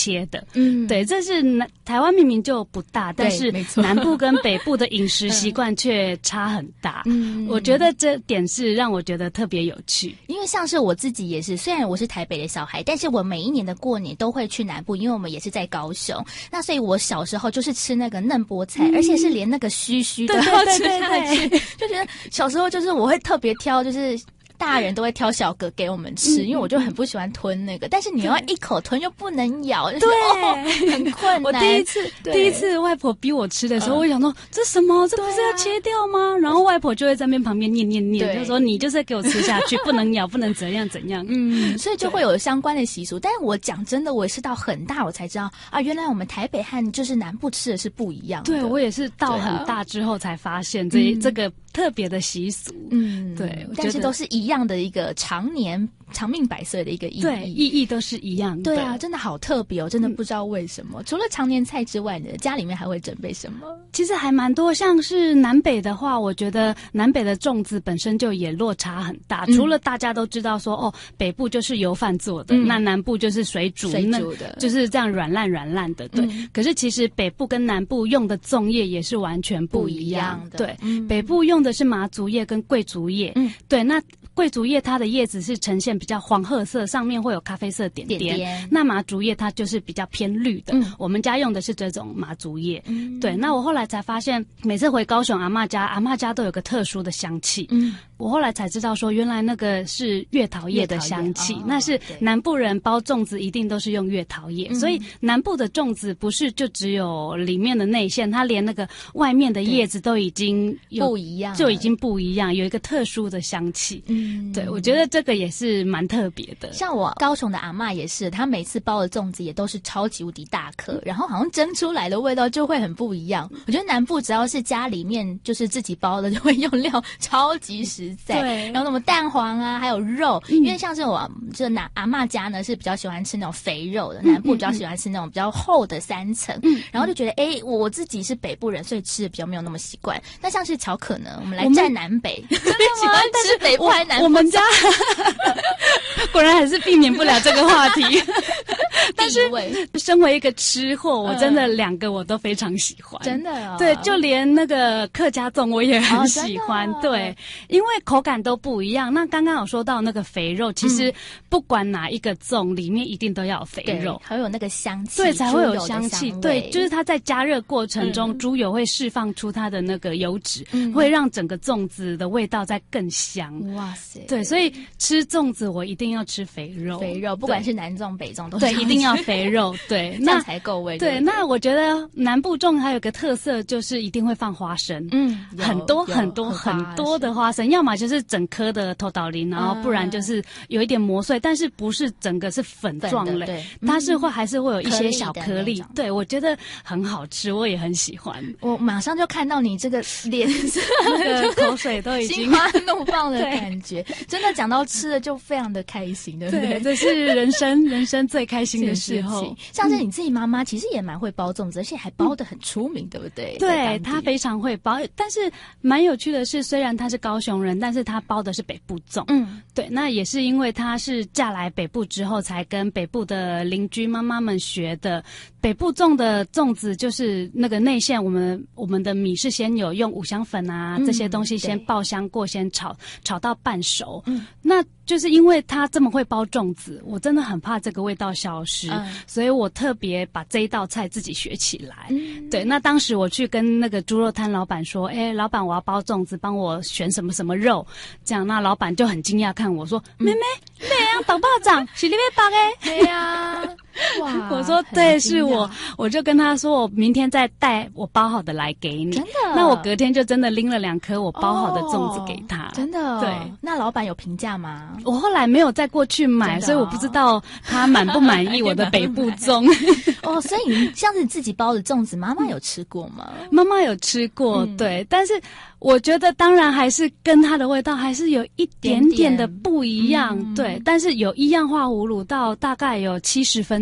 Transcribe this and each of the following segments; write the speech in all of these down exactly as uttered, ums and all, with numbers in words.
切的。 嗯， 对，这是南台湾明明就不大，但是南部跟北部的饮食习惯却差很大。嗯，我觉得这点是让我觉得特别有趣。 因为像是我自己也是，虽然我是台北的小孩，但是我每一年的过年都会去南部，因为我们也是在高雄。那所以我小时候就是吃那个嫩菠菜，嗯、而且是连那个须须都要吃下去，就觉得小时候就是我会特别挑，就是大人都会挑小格给我们吃，嗯、因为我就很不喜欢吞那个，但是你要一口吞又不能咬，就是、 对、 哦，很困难。 我第一次第一次外婆逼我吃的时候，嗯、我想说这什么？这不是要切掉吗？然后外婆就会在那边旁边念念念，就说你就是给我吃下去，不能咬，不能怎样怎样。 嗯，所以就会有相关的习俗。但是我讲真的，我也是到很大我才知道啊，原来我们台北和就是南部吃的是不一样的。 对，我也是到很大之后才发现这、嗯、这个特别的习俗。嗯，对， 但是都是一样的一个常年长命百岁的一个意义， 对，意义都是一样的。 对啊，真的好特别哦，真的不知道为什么。嗯、除了常年菜之外呢，家里面还会准备什么？ 其实还蛮多，像是南北的话，我觉得南北的粽子本身就也落差很大。嗯、除了大家都知道说，哦，北部就是油饭做的，嗯、那南部就是水煮， 水煮的， 就是这样软烂软烂的。对，嗯、可是其实北部跟南部用的粽叶也是完全不一样的。对，嗯、北部用的是麻竹叶跟桂竹叶。嗯，对，那桂竹叶它的叶子是呈现比较黄褐色，上面会有咖啡色点点。点点那麻竹叶它就是比较偏绿的。嗯、我们家用的是这种麻竹叶。嗯、对，那我后来才发现，每次回高雄阿嬷家，阿嬷家都有个特殊的香气。嗯，我后来才知道说，原来那个是月桃叶的香气，哦、那是南部人包粽子一定都是用月桃叶，嗯、所以南部的粽子不是就只有里面的内馅，它连那个外面的叶子都已经有不一样， 就已经不一样，有一个特殊的香气。嗯，对，我觉得这个也是蛮特别的。 像我高雄的阿嬷也是，她每次包的粽子也都是超级无敌大颗，然后好像蒸出来的味道就会很不一样。我觉得南部只要是家里面就是自己包的，就会用料超级实在。对，然后什么蛋黄啊，还有肉，嗯、因为像是我这南阿嬷家呢是比较喜欢吃那种肥肉的，南部比较喜欢吃那种比较厚的三层。嗯，然后就觉得哎，我自己是北部人，所以吃的比较没有那么习惯。那像是巧可呢，我们来站南北，真的喜欢吃北部还是南部？ 我们家果然还是避免不了这个话题。但是身为一个吃货，我真的两个我都非常喜欢， 真的哦。 对，就连那个客家粽我也很喜欢，哦、对，因为口感都不一样。那刚刚有说到那个肥肉，其实不管哪一个粽里面一定都要有肥肉， 还有那个香气， 对，才会有香气。对，就是它在加热过程中，嗯、猪油会释放出它的那个油脂，嗯、会让整个粽子的味道再更香。哇塞！对，所以吃粽子我一定要吃肥肉， 肥肉不管是南粽北粽都对，一定要肥肉，对， 那才够味。 对，那我觉得南部粽还有个特色，就是一定会放花生，嗯，很多很多很多的花生，要么就是整颗的头岛梨，然后不然就是有一点磨碎，但是不是整个是粉状类，对，它是会还是会有一些小颗粒。对，我觉得很好吃，我也很喜欢。 我马上就看到你这个脸色， 那个口水都已经心花怒放的感觉，真的讲到吃的就非常的开心，对不对？ 对，这是人生人生最开心的时候。 像是你自己妈妈其实也蛮会包粽子，而且还包得很出名，对不对？ 对，她非常会包，但是蛮有趣的是，虽然她是高雄人，但是她包的是北部粽。嗯，对，那也是因为她是嫁来北部之后，才跟北部的邻居妈妈们学的。北部粽的粽子就是那个内馅，我们我们的米是先有用五香粉啊、嗯、这些东西先爆香过，先炒炒到半熟。嗯，那就是因为他这么会包粽子，我真的很怕这个味道消失，嗯、所以我特别把这一道菜自己学起来。嗯，对，那当时我去跟那个猪肉摊老板说，哎，老板我要包粽子，帮我选什么什么肉，这样，那老板就很惊讶看我说，嗯、妹妹，妹啊，当巴掌是你要包的？ 对呀。哇！ 我说对，是我，我就跟他说，我明天再带我包好的来给你。 真的？ 那我隔天就真的拎了两颗我包好的粽子给他。 哦、真的？ 对。 那老板有评价吗？ 我后来没有再过去买，哦、所以我不知道他满不满意我的北部粽。 哦，所以你像是你自己包的粽子，妈妈有吃过吗？ 妈妈有吃过，嗯、对，但是。我觉得当然还是跟它的味道还是有一点点的不一样，点点对，但是有一样化葫芦到大概有七十分左右，我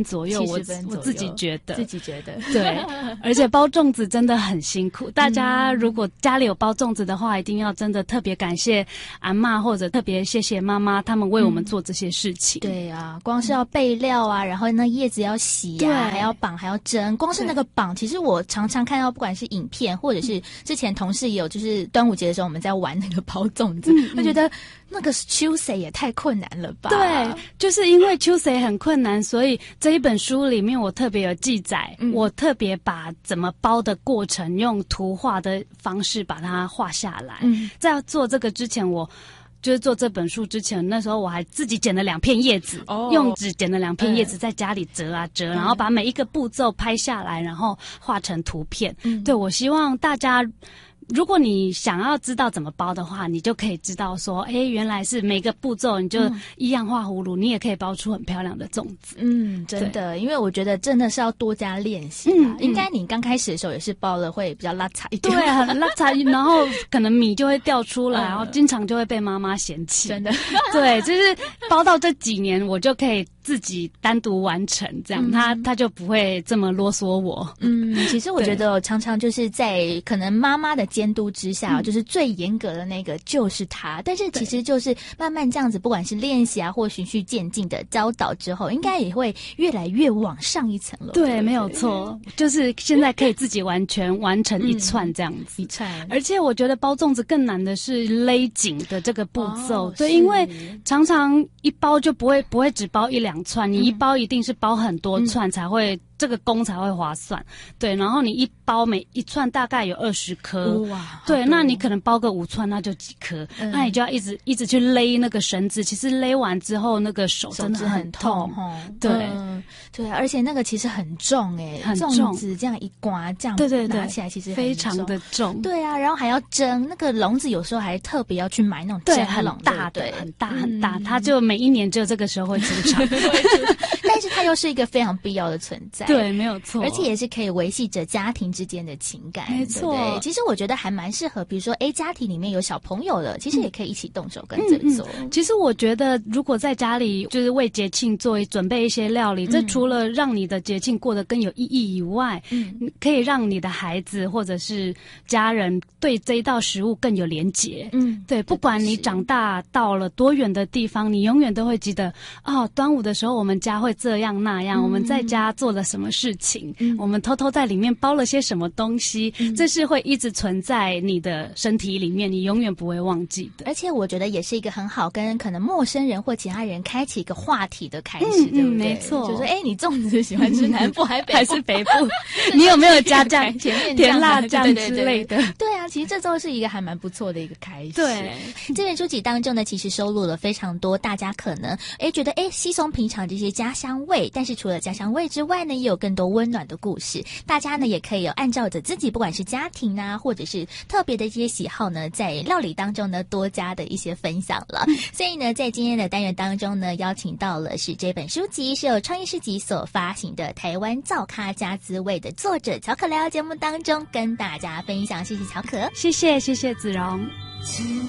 我我自己觉得， 自己觉得对，而且包粽子真的很辛苦。大家如果家里有包粽子的话，一定要真的特别感谢阿嬷，或者特别谢谢妈妈，他们为我们做这些事情。 嗯、对啊，光是要备料啊，然后那叶子要洗啊，还要绑，还要蒸。光是那个绑，其实我常常看到，不管是影片，或者是之前同事也有，就是端午节的时候我们在玩那个包粽子，嗯嗯我觉得那个秋水也太困难了吧？ 对，就是因为秋水很困难，所以这一本书里面我特别有记载，嗯、我特别把怎么包的过程用图画的方式把它画下来。嗯，在做这个之前，我就是做这本书之前，那时候我还自己剪了两片叶子，哦、用纸剪了两片叶子，在家里折啊折，嗯、然后把每一个步骤拍下来，然后画成图片。嗯，对，我希望大家。如果你想要知道怎么包的话，你就可以知道说，哎，原来是每个步骤你就一样画葫芦，嗯、你也可以包出很漂亮的粽子。 嗯，真的，因为我觉得真的是要多加练习啦。嗯、应该你刚开始的时候也是包了会比较拉碴一点， 对，很拉碴，然后可能米就会掉出来，嗯、然后经常就会被妈妈嫌弃。 真的， 对，就是包到这几年，我就可以自己单独完成，这样、嗯、他他就不会这么啰嗦我。 嗯，其实我觉得常常就是在可能妈妈的监督之下，嗯、就是最严格的那个就是他，但是其实就是慢慢这样子，不管是练习啊或循序渐进的教导之后，应该也会越来越往上一层楼。 对，对没有错，就是现在可以自己完全完成一串这样子， 嗯、一串。 而且我觉得包粽子更难的是勒紧的这个步骤，哦、对，因为常常一包就不会不会只包一两串，你一包一定是包很多串才会。嗯这个工才会划算，对。然后你一包每一串大概有二十颗，哇，对。那你可能包个五串，那就几颗，嗯、那你就要一直一直去勒那个绳子。其实勒完之后，那个手真的很痛，对、 嗯、对。而且那个其实很重哎、欸， 很重， 粽子这样一刮，这样对对对，拿起来其实非常的重， 对啊。然后还要蒸那个笼子，有时候还特别要去买那种蒸笼， 很大的，很大很大，它就每一年只有这个时候会出场， 但是它又是一个非常必要的存在。 对，没有错， 而且也是可以维系着家庭之间的情感， 没错。 对对其实我觉得还蛮适合，比如说，哎，家庭里面有小朋友了，其实也可以一起动手跟着做。 嗯嗯、其实我觉得，如果在家里就是为节庆做准备一些料理，嗯、这除了让你的节庆过得更有意义以外，嗯，可以让你的孩子或者是家人对这一道食物更有连结。嗯，对，不管你长大到了多远的地方，你永远都会记得，哦，端午的时候我们家会这样那样，嗯、我们在家做了什么事情。嗯、我们偷偷在里面包了些什么东西，嗯、这是会一直存在你的身体里面，你永远不会忘记的。 而且我觉得也是一个很好跟可能陌生人或其他人开启一个话题的开始，嗯、对不对？ 嗯、没错， 就说哎，你粽子喜欢吃南部还北部还是北部？你有没有加酱、甜辣酱之类的？ 对啊，其实这都是一个还蛮不错的一个开始。 对， 这本书籍当中呢，其实收录了非常多大家可能哎觉得哎稀松平常这些家乡味，但是除了家乡味之外呢，也有更多温暖的故事。大家呢也可以有按照着自己不管是家庭啊或者是特别的一些喜好呢，在料理当中呢多加的一些分享了。嗯、所以呢在今天的单元当中呢，邀请到了是这本书籍是由创意市集所发行的台湾灶咖家滋味的作者巧可来到节目当中跟大家分享。谢谢巧可， 谢谢谢谢子荣。